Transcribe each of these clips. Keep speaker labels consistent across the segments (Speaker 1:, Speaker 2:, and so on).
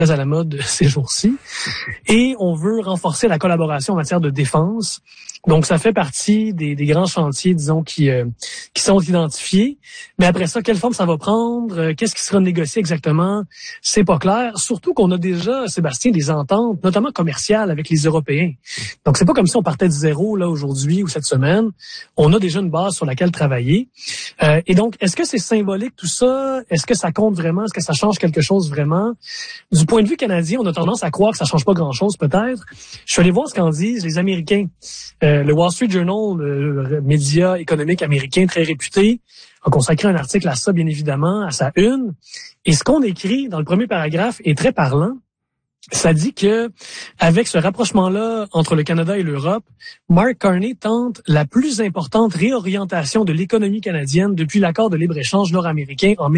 Speaker 1: à la mode ces jours-ci. Et on veut renforcer la collaboration en matière de défense. Donc, ça fait partie des grands chantiers, disons, qui sont identifiés. Mais après ça, quelle forme ça va prendre? Qu'est-ce qui sera négocié exactement? C'est pas clair. Surtout qu'on a déjà, Sébastien, des ententes, notamment commerciales, avec les Européens. Donc, c'est pas comme si on partait de zéro, là, aujourd'hui ou cette semaine. On a déjà une base sur laquelle travailler. Et donc, est-ce que c'est symbolique, tout ça? Est-ce que ça compte vraiment? Est-ce que ça change quelque chose vraiment? Du point de vue canadien, on a tendance à croire que ça change pas grand-chose, peut-être. Je suis allé voir ce qu'en disent les Américains. Le Wall Street Journal, le média économique américain très réputé, a consacré un article à ça, bien évidemment, à sa une. Et ce qu'on écrit dans le premier paragraphe est très parlant. Ça dit que, avec ce rapprochement-là entre le Canada et l'Europe, Mark Carney tente la plus importante réorientation de l'économie canadienne depuis l'accord de libre-échange nord-américain en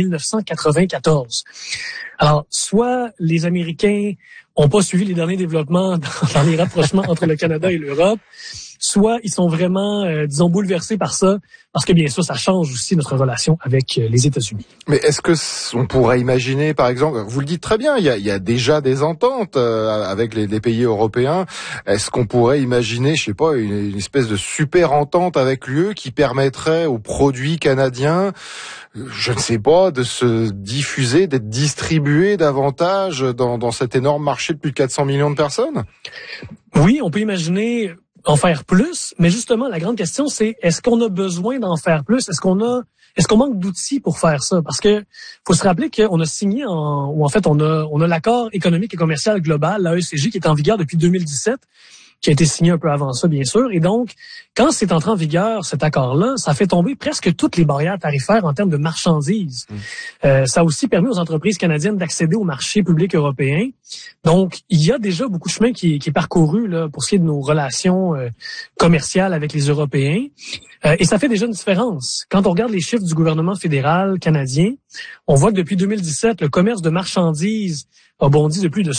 Speaker 1: 1994. Alors, soit les Américains ont pas suivi les derniers développements dans les rapprochements entre le Canada et l'Europe, soit ils sont vraiment, disons, bouleversés par ça, parce que bien sûr, ça change aussi notre relation avec les États-Unis.
Speaker 2: Mais est-ce que on pourrait imaginer, par exemple, vous le dites très bien, il y a déjà des ententes avec les pays européens. Est-ce qu'on pourrait imaginer, je sais pas, une espèce de super entente avec l'UE qui permettrait aux produits canadiens, je ne sais pas, de se diffuser, d'être distribués davantage dans cet énorme marché de plus de 400 millions de personnes?
Speaker 1: Oui, on peut imaginer en faire plus, mais justement, la grande question, c'est est-ce qu'on a besoin d'en faire plus? Est-ce qu'on manque d'outils pour faire ça? Parce que faut se rappeler qu'on a signé on a l'accord économique et commercial global, l'AECG, qui est en vigueur depuis 2017, qui a été signé un peu avant ça, bien sûr. Et donc, quand c'est entré en vigueur, cet accord-là, ça fait tomber presque toutes les barrières tarifaires en termes de marchandises. Ça a aussi permis aux entreprises canadiennes d'accéder au marché public européen. Donc, il y a déjà beaucoup de chemin qui est parcouru là pour ce qui est de nos relations commerciales avec les Européens. Et ça fait déjà une différence. Quand on regarde les chiffres du gouvernement fédéral canadien, on voit que depuis 2017, le commerce de marchandises a bondi de plus de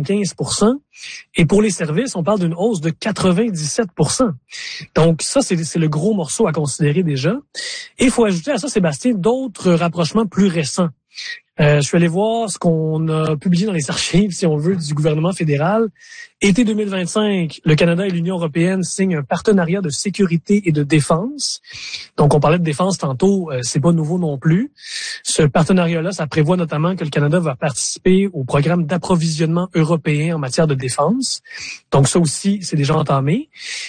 Speaker 1: 75%. Et pour les services, on parle d'une hausse de 97%. Donc ça, c'est le gros morceau à considérer déjà. Et il faut ajouter à ça, Sébastien, d'autres rapprochements plus récents. Je suis allé voir ce qu'on a publié dans les archives, si on veut, du gouvernement fédéral. Été 2025, le Canada et l'Union européenne signent un partenariat de sécurité et de défense. Donc, on parlait de défense tantôt, c'est pas nouveau non plus. Ce partenariat-là, ça prévoit notamment que le Canada va participer au programme d'approvisionnement européen en matière de défense. Donc, ça aussi, c'est déjà entamé.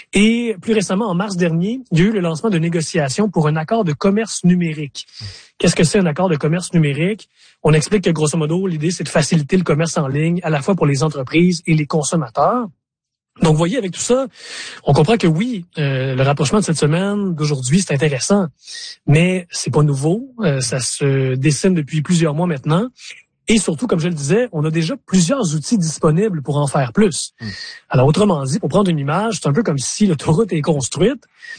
Speaker 1: Et plus récemment, en mars dernier, il y a eu le lancement de négociations pour un accord de commerce numérique. Qu'est-ce que c'est un accord de commerce numérique? On explique que, grosso modo, l'idée, c'est de faciliter le commerce en ligne, à la fois pour les entreprises et les consommateurs. Donc, vous voyez, avec tout ça, on comprend que oui, le rapprochement de cette semaine, d'aujourd'hui, c'est intéressant, mais c'est pas nouveau. Ça se dessine depuis plusieurs mois maintenant. Et surtout, comme je le disais, on a déjà plusieurs outils disponibles pour en faire plus. Alors, autrement dit, pour prendre une image, c'est un peu comme si l'autoroute est construite.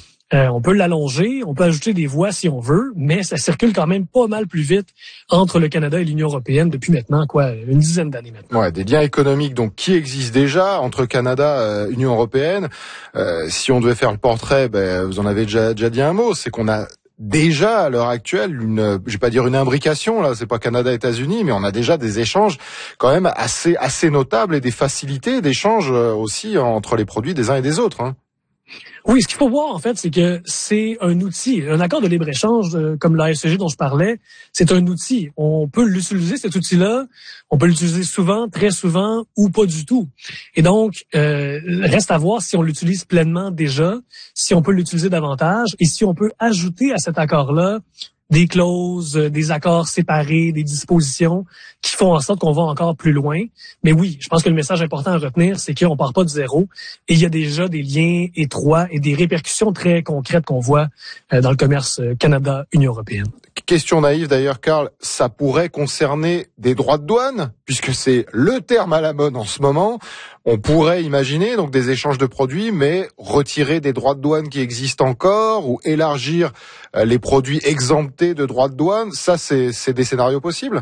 Speaker 1: On peut l'allonger, on peut ajouter des voies si on veut, mais ça circule quand même pas mal plus vite entre le Canada et l'Union européenne depuis maintenant, une dizaine d'années maintenant.
Speaker 2: Ouais, des liens économiques donc qui existent déjà entre Canada et Union européenne. Si on devait faire le portrait, vous en avez déjà dit un mot, c'est qu'on a déjà à l'heure actuelle je vais pas dire une imbrication, là c'est pas Canada-États-Unis, mais on a déjà des échanges quand même assez notables et des facilités d'échange aussi entre les produits des uns et des autres.
Speaker 1: Oui, ce qu'il faut voir, en fait, c'est que c'est un outil. Un accord de libre-échange, comme l'AECG dont je parlais, c'est un outil. On peut l'utiliser, cet outil-là. On peut l'utiliser souvent, très souvent, ou pas du tout. Et donc, reste à voir si on l'utilise pleinement déjà, si on peut l'utiliser davantage, et si on peut ajouter à cet accord-là des clauses, des accords séparés, des dispositions qui font en sorte qu'on va encore plus loin. Mais oui, je pense que le message important à retenir, c'est qu'on part pas de zéro et il y a déjà des liens étroits et des répercussions très concrètes qu'on voit dans le commerce Canada-Union européenne.
Speaker 2: Question naïve d'ailleurs, Carl, ça pourrait concerner des droits de douane, puisque c'est le terme à la mode en ce moment. On pourrait imaginer donc des échanges de produits, mais retirer des droits de douane qui existent encore ou élargir les produits exemptés de droits de douane, ça c'est des scénarios possibles?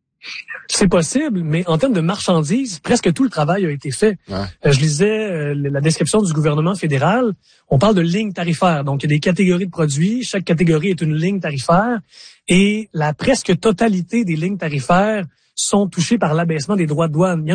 Speaker 1: C'est possible, mais en termes de marchandises, presque tout le travail a été fait. Ouais. Je lisais la description du gouvernement fédéral. On parle de lignes tarifaires. Donc, il y a des catégories de produits. Chaque catégorie est une ligne tarifaire. Et la presque totalité des lignes tarifaires sont touchés par l'abaissement des droits de douane.